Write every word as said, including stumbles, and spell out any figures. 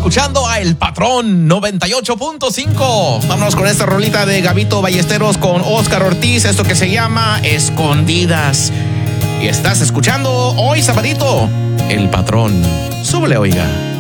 escuchando a El Patrón noventa y ocho punto cinco. Vámonos con esta rolita de Gabito Ballesteros con Oscar Ortiz, esto que se llama Escondidas. Y estás escuchando hoy sabadito El Patrón. Súbele, oiga.